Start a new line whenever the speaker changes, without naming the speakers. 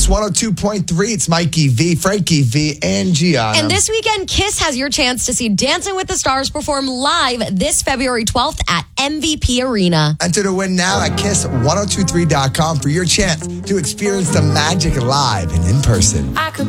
102.3. It's Mikey V, Frankie V, and Gianna.
And this weekend, Kiss has your chance to see Dancing with the Stars perform live this February 12th at MVP Arena.
Enter to win now at kiss1023.com for your chance to experience the magic live and in person.